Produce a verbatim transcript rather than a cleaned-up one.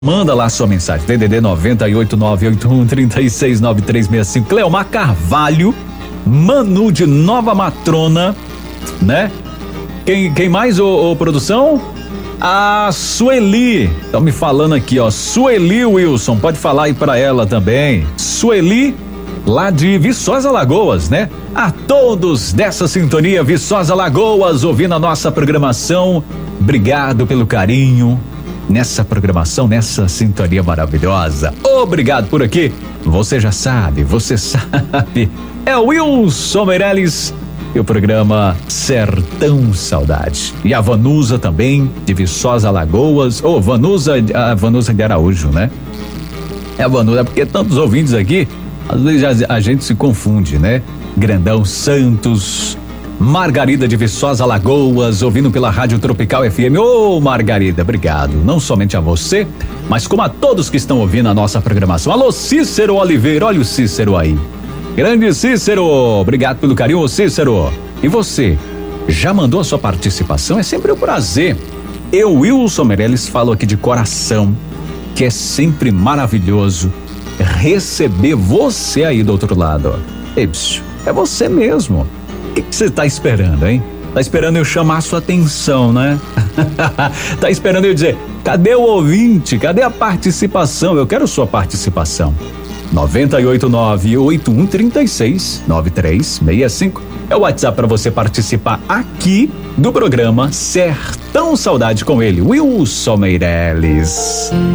Manda lá sua mensagem, D D D noventa e oito, nove oito um, trinta e seis, noventa e três sessenta e cinco. Cleomar Carvalho, Manu de Nova Matrona, né? Quem, quem mais, ô, ô produção? A Sueli, estão me falando aqui, ó, Sueli Wilson, pode falar aí pra ela também. Sueli, lá de Viçosa, Alagoas, né? A todos dessa sintonia Viçosa, Alagoas, ouvindo a nossa programação, obrigado pelo carinho nessa programação, nessa sintonia maravilhosa. Obrigado por aqui. Você já sabe, você sabe. É o Wilson Meirelles e o programa Sertão Saudade. E a Vanusa também, de Viçosa, Alagoas. Ô, oh, Vanusa, a Vanusa de Araújo, né? É a Vanusa, porque tantos ouvintes aqui, às vezes a, a gente se confunde, né? Grandão Santos, Margarida de Viçosa, Alagoas, ouvindo pela Rádio Tropical F M. Ô, oh, Margarida, obrigado. Não somente a você, mas como a todos que estão ouvindo a nossa programação. Alô, Cícero Oliveira, olha o Cícero aí. Grande Cícero, obrigado pelo carinho, Cícero. E você, já mandou a sua participação? É sempre um prazer. Eu, Wilson Meirelles, falo aqui de coração, que é sempre maravilhoso receber você aí do outro lado. Ei, bicho, é você mesmo. O que você tá esperando, hein? Tá esperando eu chamar a sua atenção, né? Tá esperando eu dizer, cadê o ouvinte? Cadê a participação? Eu quero sua participação. noventa e oito, nove oito um, trinta e seis, noventa e três sessenta e cinco é o WhatsApp para você participar aqui do programa Sertão Saudade com ele, Wilson Meirelles.